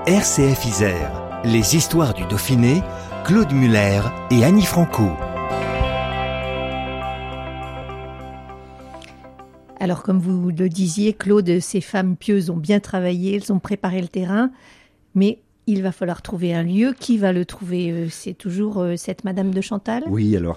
RCF Isère, les histoires du Dauphiné, Claude Muller et Annie Franco. Alors, comme vous le disiez, Claude, ces femmes pieuses ont bien travaillé, elles ont préparé le terrain, mais il va falloir trouver un lieu. Qui va le trouver? C'est toujours cette Madame de Chantal? Oui, alors,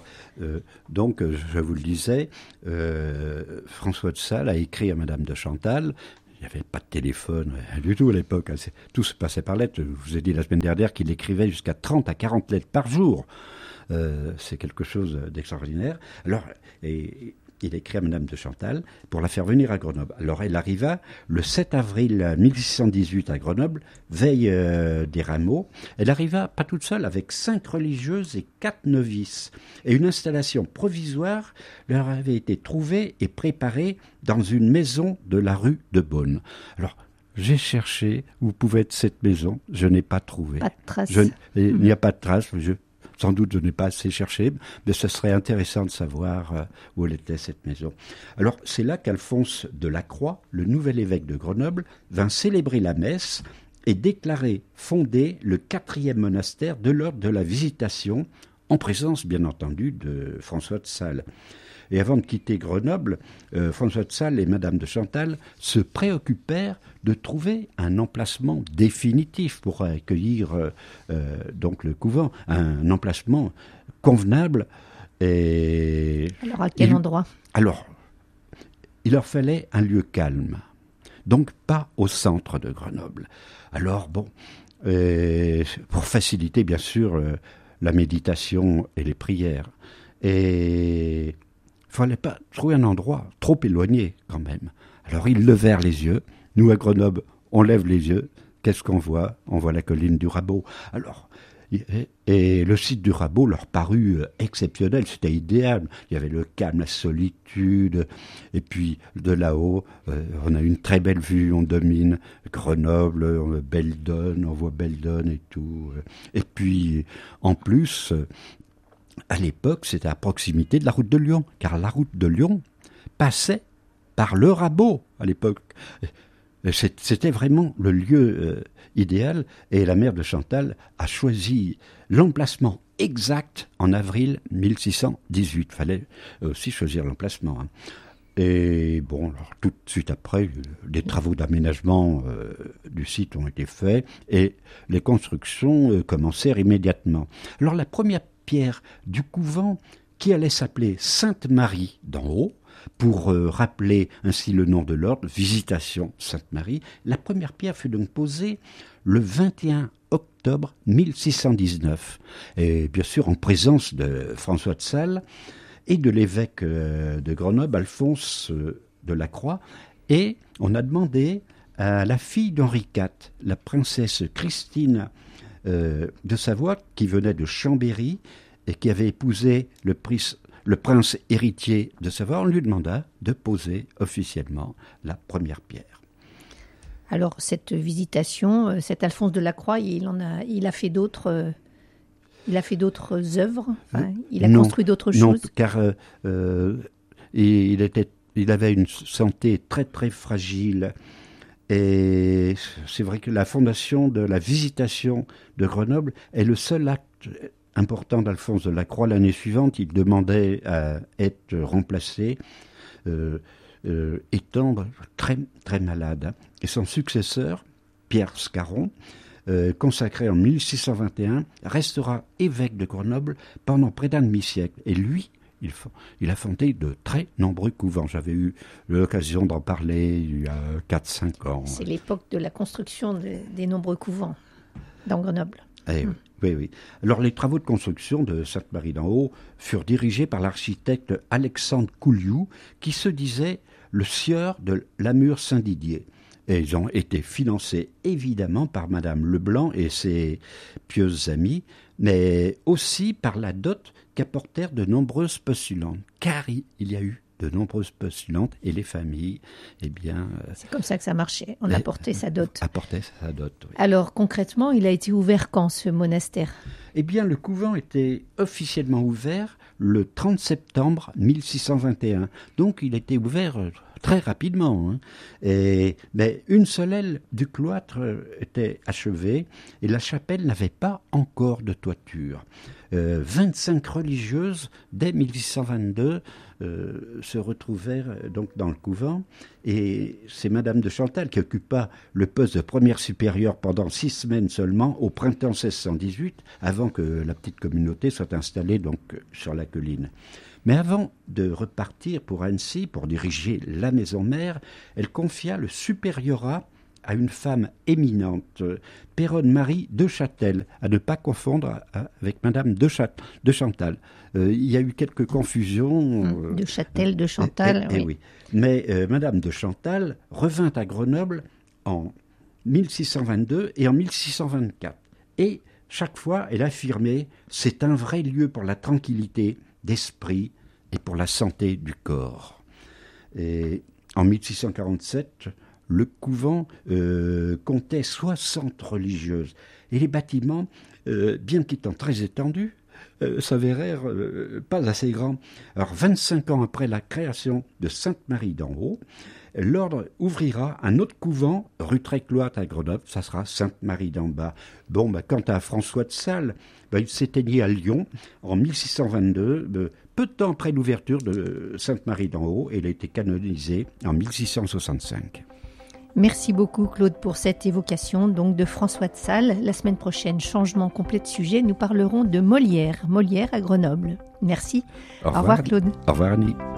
je vous le disais, François de Sales a écrit à Madame de Chantal. Il n'y avait pas de téléphone, rien du tout à l'époque. Tout se passait par lettre. Je vous ai dit la semaine dernière qu'il écrivait jusqu'à 30 à 40 lettres par jour. C'est quelque chose d'extraordinaire. Alors, il écrit à Madame de Chantal pour la faire venir à Grenoble. Alors, elle arriva le 7 avril 1618 à Grenoble, veille des rameaux. Elle arriva pas toute seule, avec 5 religieuses et 4 novices. Et une installation provisoire leur avait été trouvée et préparée dans une maison de la rue de Beaune. Alors, j'ai cherché où pouvait être cette maison. Je n'ai pas trouvé. Pas de traces. Il n'y a pas de traces. Sans doute, je n'ai pas assez cherché, mais ce serait intéressant de savoir où elle était, cette maison. Alors, c'est là qu'Alphonse de Lacroix, le nouvel évêque de Grenoble, vint célébrer la messe et déclarer fonder le 4e monastère de l'ordre de la Visitation, en présence, bien entendu, de François de Sales. Et avant de quitter Grenoble, François de Sales et Madame de Chantal se préoccupèrent de trouver un emplacement définitif pour accueillir donc le couvent, un emplacement convenable. Et alors, à quel endroit? Alors, il leur fallait un lieu calme, donc pas au centre de Grenoble. Alors, pour faciliter, bien sûr, la méditation et les prières. Et il ne fallait pas trouver un endroit trop éloigné quand même. Alors ils levèrent les yeux. Nous à Grenoble, on lève les yeux. Qu'est-ce qu'on voit? On voit la colline du Rabot. Alors, et le site du Rabot leur parut exceptionnel, c'était idéal. Il y avait le calme, la solitude, et puis de là-haut, on a une très belle vue, on domine Grenoble, on voit Beldonne et tout. Et puis, en plus, à l'époque, c'était à proximité de la route de Lyon, car la route de Lyon passait par le Rabot à l'époque. C'était vraiment le lieu idéal, et la mère de Chantal a choisi l'emplacement exact en avril 1618. Il fallait aussi choisir l'emplacement. Et alors, tout de suite après, des travaux d'aménagement du site ont été faits, et les constructions commencèrent immédiatement. Alors la première pierre du couvent, qui allait s'appeler Sainte-Marie d'en haut, pour rappeler ainsi le nom de l'ordre, Visitation Sainte-Marie. La première pierre fut donc posée le 21 octobre 1619, et bien sûr en présence de François de Sales et de l'évêque de Grenoble, Alphonse de Lacroix, et on a demandé à la fille d'Henri IV, la princesse Christine de Savoie, qui venait de Chambéry et qui avait épousé le prince héritier de Savoie, on lui demanda de poser officiellement la première pierre. Alors, cette visitation, cet Alphonse de Lacroix, il a fait d'autres œuvres, il a construit d'autres choses. Non, car il avait une santé très très fragile. Et c'est vrai que la fondation de la Visitation de Grenoble est le seul acte important d'Alphonse de Lacroix. L'année suivante, il demandait à être remplacé, étant très, très malade. Et son successeur, Pierre Scarron, consacré en 1621, restera évêque de Grenoble pendant près d'un demi-siècle. Et lui, il a fondé de très nombreux couvents. J'avais eu l'occasion d'en parler il y a 4-5 ans. C'est l'époque de la construction des nombreux couvents dans Grenoble. Oui. Alors, les travaux de construction de Sainte-Marie d'en haut furent dirigés par l'architecte Alexandre Couliou, qui se disait le sieur de Lamure-Saint-Didier. Et ils ont été financés évidemment par Madame Leblanc et ses pieuses amies, mais aussi par la dot qu'apportèrent de nombreuses postulantes. Car il y a eu de nombreuses postulantes, et les familles, c'est comme ça que ça marchait, on apportait sa dot. Oui. Alors, concrètement, il a été ouvert quand, ce monastère? Le couvent était officiellement ouvert le 30 septembre 1621. Donc, il était ouvert très rapidement. Hein. Mais une seule aile du cloître était achevée et la chapelle n'avait pas encore de toiture. 25 religieuses, dès 1822, se retrouvèrent donc dans le couvent. Et c'est Madame de Chantal qui occupa le poste de première supérieure pendant 6 semaines seulement, au printemps 1618, avant que la petite communauté soit installée donc sur la colline. Mais avant de repartir pour Annecy, pour diriger la maison mère, elle confia le supériorat à une femme éminente, Péronne Marie de Châtel, à ne pas confondre avec Madame de Chantal. Il y a eu quelques confusions. De Châtel, de Chantal, oui. Oui. Mais Madame de Chantal revint à Grenoble en 1622 et en 1624. Et chaque fois, elle affirmait « c'est un vrai lieu pour la tranquillité d'esprit et pour la santé du corps ». Et en 1647, le couvent comptait 60 religieuses. Et les bâtiments, bien qu'étant très étendus, s'avérèrent pas assez grands. Alors, 25 ans après la création de Sainte-Marie d'en Haut, l'ordre ouvrira un autre couvent, rue Trécloître à Grenoble, ça sera Sainte-Marie d'en Bas. Bon, quant à François de Sales, il s'éteignit à Lyon en 1622, peu de temps après l'ouverture de Sainte-Marie d'en Haut, et il a été canonisé en 1665. Merci beaucoup Claude pour cette évocation donc de François de Sales. La semaine prochaine, changement complet de sujet, nous parlerons de Molière à Grenoble. Merci. Au revoir Claude. Au revoir Annie.